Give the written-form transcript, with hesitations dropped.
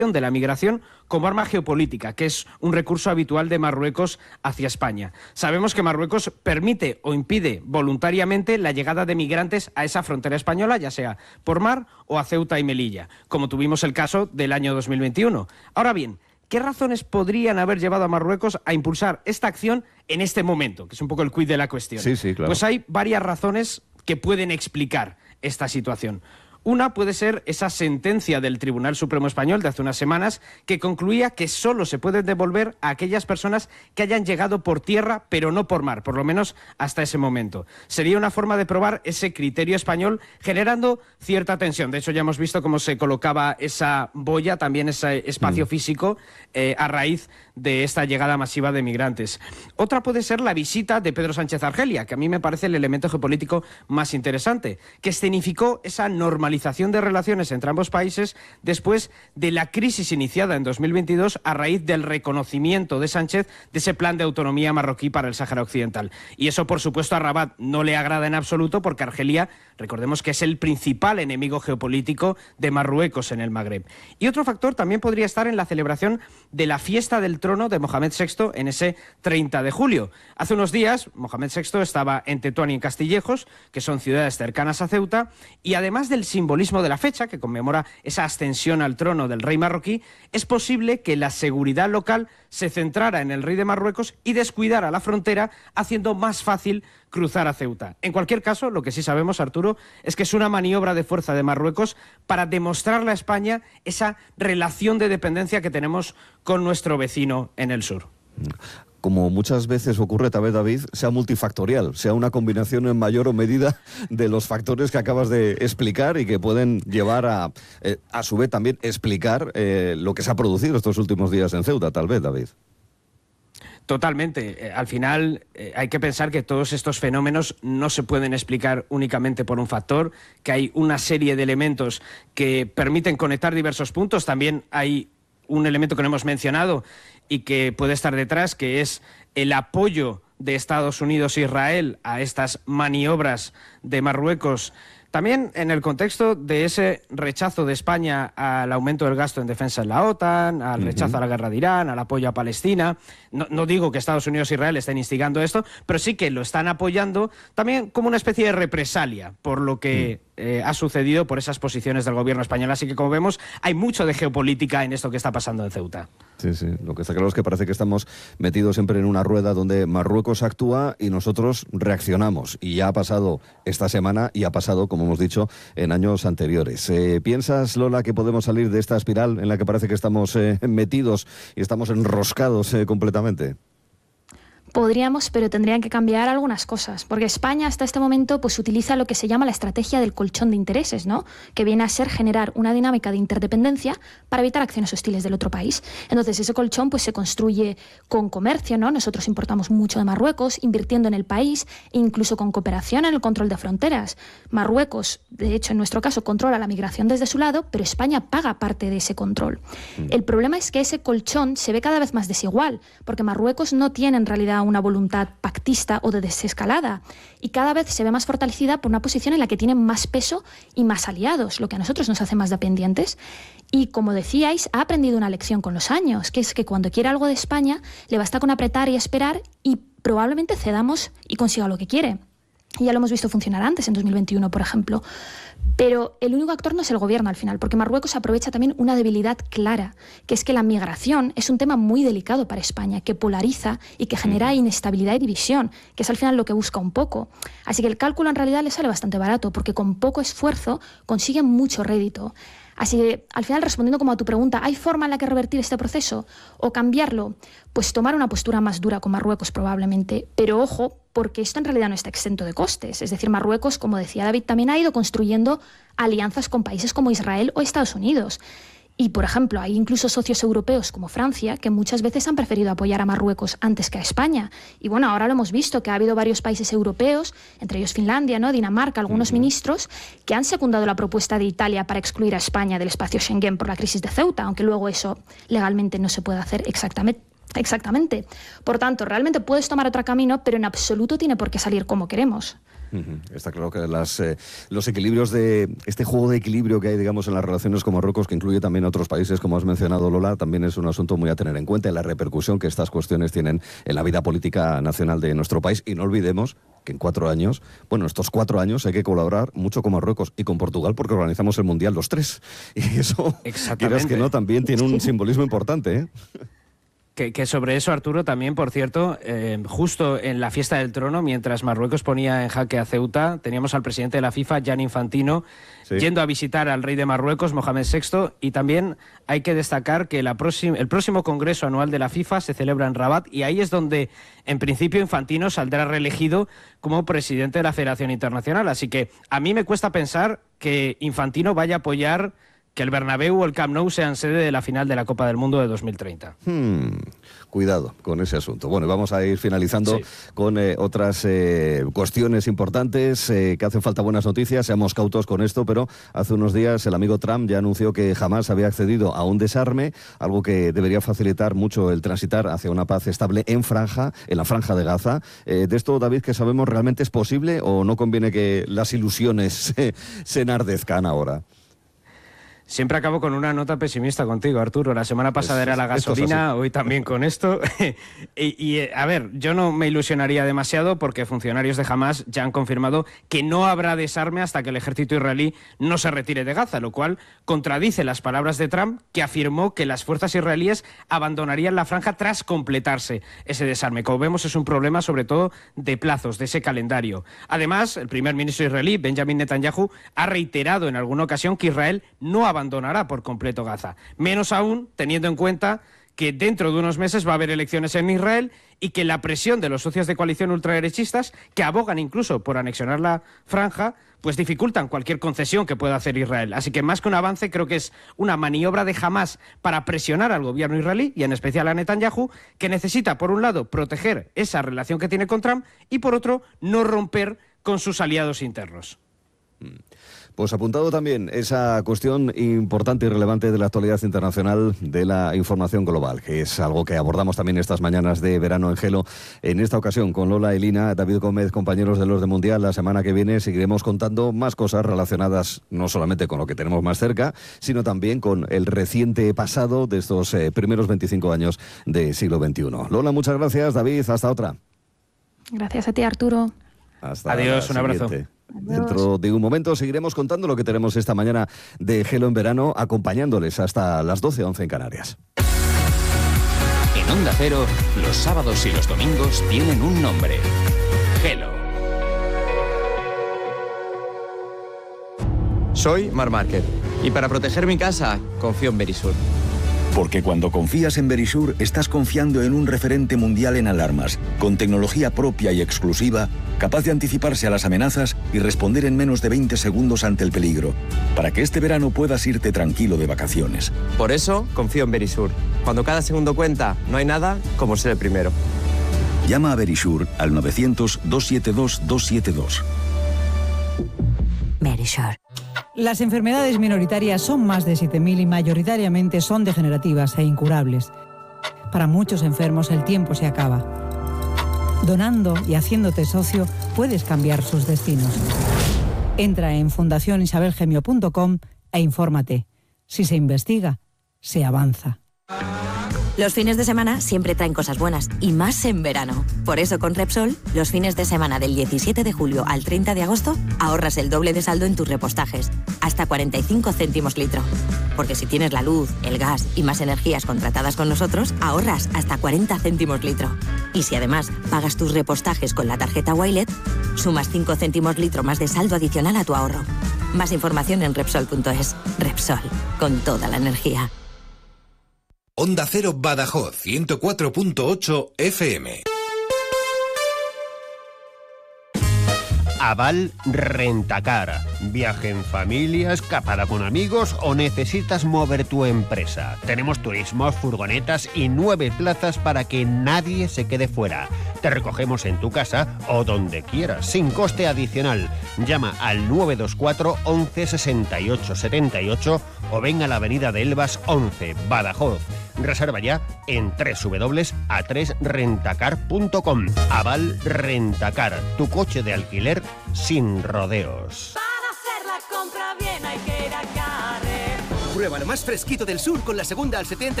de la migración como arma geopolítica, que es un recurso habitual de Marruecos hacia España. Sabemos que Marruecos permite o impide voluntariamente la llegada de migrantes a esa frontera española, ya sea por mar o a Ceuta y Melilla, como tuvimos el caso del año 2021. Ahora bien, ¿qué razones podrían haber llevado a Marruecos a impulsar esta acción en este momento? Que es un poco el quid de la cuestión. Sí, claro. Pues hay varias razones que pueden explicar esta situación. Una puede ser esa sentencia del Tribunal Supremo Español de hace unas semanas que concluía que solo se puede devolver a aquellas personas que hayan llegado por tierra pero no por mar, por lo menos hasta ese momento. Sería una forma de probar ese criterio español generando cierta tensión. De hecho, ya hemos visto cómo se colocaba esa boya, también ese espacio físico, a raíz de esta llegada masiva de migrantes. Otra puede ser la visita de Pedro Sánchez a Argelia, que a mí me parece el elemento geopolítico más interesante, que escenificó esa normalización de relaciones entre ambos países después de la crisis iniciada en 2022 a raíz del reconocimiento de Sánchez de ese plan de autonomía marroquí para el Sáhara Occidental. Y eso, por supuesto, a Rabat no le agrada en absoluto porque Argelia, recordemos que es el principal enemigo geopolítico de Marruecos en el Magreb. Y otro factor también podría estar en la celebración de la fiesta del trono de Mohamed VI en ese 30 de julio. Hace unos días, Mohamed VI estaba en Tetuán y en Castillejos, que son ciudades cercanas a Ceuta, y además del simbolismo de la fecha, que conmemora esa ascensión al trono del rey marroquí, es posible que la seguridad local se centrara en el rey de Marruecos y descuidara la frontera, haciendo más fácil cruzar a Ceuta. En cualquier caso, lo que sí sabemos, Arturo, es que es una maniobra de fuerza de Marruecos para demostrarle a España esa relación de dependencia que tenemos con nuestro vecino en el sur. Como muchas veces ocurre, tal vez, David, sea multifactorial, sea una combinación en mayor o medida de los factores que acabas de explicar y que pueden llevar a su vez también explicar lo que se ha producido estos últimos días en Ceuta, tal vez, David. Totalmente. Al final hay que pensar que todos estos fenómenos no se pueden explicar únicamente por un factor, que hay una serie de elementos que permiten conectar diversos puntos. También hay un elemento que no hemos mencionado y que puede estar detrás, que es el apoyo de Estados Unidos e Israel a estas maniobras de Marruecos. También en el contexto de ese rechazo de España al aumento del gasto en defensa en la OTAN, al rechazo a la guerra de Irán, al apoyo a Palestina. No digo que Estados Unidos e Israel estén instigando esto, pero sí que lo están apoyando también como una especie de represalia por lo que ha sucedido, por esas posiciones del gobierno español. Así que, como vemos, hay mucho de geopolítica en esto que está pasando en Ceuta. Sí, sí. Lo que está claro es que parece que estamos metidos siempre en una rueda donde Marruecos actúa y nosotros reaccionamos. Y ya ha pasado esta semana y ha pasado, como hemos dicho, en años anteriores. ¿Piensas, Lola, que podemos salir de esta espiral en la que parece que estamos metidos y estamos enroscados completamente? Podríamos, pero tendrían que cambiar algunas cosas, porque España hasta este momento pues utiliza lo que se llama la estrategia del colchón de intereses, ¿no? Que viene a ser generar una dinámica de interdependencia para evitar acciones hostiles del otro país. Entonces ese colchón pues se construye con comercio, ¿no? Nosotros importamos mucho de Marruecos, invirtiendo en el país, e incluso con cooperación en el control de fronteras. Marruecos, de hecho en nuestro caso, controla la migración desde su lado, pero España paga parte de ese control. El problema es que ese colchón se ve cada vez más desigual, porque Marruecos no tiene en realidad una voluntad pactista o de desescalada y cada vez se ve más fortalecida por una posición en la que tiene más peso y más aliados, lo que a nosotros nos hace más dependientes. Y como decíais, ha aprendido una lección con los años, que es que cuando quiere algo de España le basta con apretar y esperar y probablemente cedamos y consiga lo que quiere. Y ya lo hemos visto funcionar antes, en 2021, por ejemplo. Pero el único actor no es el gobierno al final, porque Marruecos aprovecha también una debilidad clara, que es que la migración es un tema muy delicado para España, que polariza y que genera inestabilidad y división, que es al final lo que busca un poco. Así que el cálculo en realidad le sale bastante barato, porque con poco esfuerzo consigue mucho rédito. Así que, al final, respondiendo como a tu pregunta, ¿hay forma en la que revertir este proceso o cambiarlo? Pues tomar una postura más dura con Marruecos probablemente, pero ojo, porque esto en realidad no está exento de costes. Es decir, Marruecos, como decía David, también ha ido construyendo alianzas con países como Israel o Estados Unidos. Y, por ejemplo, hay incluso socios europeos como Francia que muchas veces han preferido apoyar a Marruecos antes que a España. Y bueno, ahora lo hemos visto, que ha habido varios países europeos, entre ellos Finlandia, ¿no?, Dinamarca, algunos ministros, que han secundado la propuesta de Italia para excluir a España del espacio Schengen por la crisis de Ceuta, aunque luego eso legalmente no se puede hacer Exactamente. Por tanto, realmente puedes tomar otro camino, pero en absoluto tiene por qué salir como queremos. Está claro que los equilibrios de este juego de equilibrio que hay, digamos, en las relaciones con Marruecos, que incluye también otros países, como has mencionado, Lola, también es un asunto muy a tener en cuenta, y la repercusión que estas cuestiones tienen en la vida política nacional de nuestro país. Y no olvidemos que en 4 años, estos 4 años hay que colaborar mucho con Marruecos y con Portugal, porque organizamos el Mundial los 3. Y eso, quieras que no, también tiene un simbolismo importante, ¿eh? Que sobre eso, Arturo, también, por cierto, justo en la fiesta del trono, mientras Marruecos ponía en jaque a Ceuta, teníamos al presidente de la FIFA, Gianni Infantino, yendo a visitar al rey de Marruecos, Mohamed VI, y también hay que destacar que el próximo Congreso Anual de la FIFA se celebra en Rabat, y ahí es donde, en principio, Infantino saldrá reelegido como presidente de la Federación Internacional. Así que a mí me cuesta pensar que Infantino vaya a apoyar que el Bernabéu o el Camp Nou sean sede de la final de la Copa del Mundo de 2030. Cuidado con ese asunto. Bueno, vamos a ir finalizando con otras cuestiones importantes, que hacen falta buenas noticias, seamos cautos con esto, pero hace unos días el amigo Trump ya anunció que jamás había accedido a un desarme, algo que debería facilitar mucho el transitar hacia una paz estable en la franja de Gaza. De esto, David, ¿qué sabemos? ¿Realmente es posible o no conviene que las ilusiones se enardezcan ahora? Siempre acabo con una nota pesimista contigo, Arturo. La semana pasada era la gasolina, hoy también con esto. A ver, yo no me ilusionaría demasiado porque funcionarios de Hamás ya han confirmado que no habrá desarme hasta que el ejército israelí no se retire de Gaza, lo cual contradice las palabras de Trump, que afirmó que las fuerzas israelíes abandonarían la franja tras completarse ese desarme. Como vemos, es un problema sobre todo de plazos, de ese calendario. Además, el primer ministro israelí, Benjamin Netanyahu, ha reiterado en alguna ocasión que Israel no abandonará por completo Gaza. Menos aún teniendo en cuenta que dentro de unos meses va a haber elecciones en Israel y que la presión de los socios de coalición ultraderechistas, que abogan incluso por anexionar la franja, pues dificultan cualquier concesión que pueda hacer Israel. Así que más que un avance, creo que es una maniobra de Hamás para presionar al gobierno israelí, y en especial a Netanyahu, que necesita, por un lado, proteger esa relación que tiene con Trump y, por otro, no romper con sus aliados internos. Pues apuntado también esa cuestión importante y relevante de la actualidad internacional de la información global, que es algo que abordamos también estas mañanas de verano en Gelo, en esta ocasión con Lola Elina, David Gómez, compañeros de los de Mundial. La semana que viene seguiremos contando más cosas relacionadas no solamente con lo que tenemos más cerca, sino también con el reciente pasado de estos primeros 25 años del siglo XXI. Lola, muchas gracias. David, hasta otra. Gracias a ti, Arturo. Adiós, un abrazo. Dentro de un momento seguiremos contando lo que tenemos esta mañana de Gelo en verano, acompañándoles hasta las 12:11 en Canarias. En Onda Cero, los sábados y los domingos tienen un nombre: Gelo. Soy Marc Márquez y para proteger mi casa confío en Verisur. Porque cuando confías en Verisur, estás confiando en un referente mundial en alarmas, con tecnología propia y exclusiva, capaz de anticiparse a las amenazas y responder en menos de 20 segundos ante el peligro, para que este verano puedas irte tranquilo de vacaciones. Por eso confío en Verisur. Cuando cada segundo cuenta, no hay nada como ser el primero. Llama a Verisur al 900-272-272. Verisur. Las enfermedades minoritarias son más de 7.000 y mayoritariamente son degenerativas e incurables. Para muchos enfermos el tiempo se acaba. Donando y haciéndote socio puedes cambiar sus destinos. Entra en fundacionisabelgemio.com e infórmate. Si se investiga, se avanza. Los fines de semana siempre traen cosas buenas, y más en verano. Por eso con Repsol, los fines de semana del 17 de julio al 30 de agosto, ahorras el doble de saldo en tus repostajes, hasta 45 céntimos litro. Porque si tienes la luz, el gas y más energías contratadas con nosotros, ahorras hasta 40 céntimos litro. Y si además pagas tus repostajes con la tarjeta Wilet, sumas 5 céntimos litro más de saldo adicional a tu ahorro. Más información en Repsol.es. Repsol, con toda la energía. Onda Cero Badajoz, 104.8 FM. Aval Rentacar. Viaje en familia, escapada con amigos o necesitas mover tu empresa. Tenemos turismos, furgonetas y 9 plazas para que nadie se quede fuera. Te recogemos en tu casa o donde quieras, sin coste adicional. Llama al 924 11 68 78 o ven a la avenida de Elvas 11, Badajoz. Reserva ya en www.a3rentacar.com. Aval Rentacar, tu coche de alquiler sin rodeos. Para hacer la compra bien hay que ir a Carrer. Prueba lo más fresquito del sur con la segunda al 70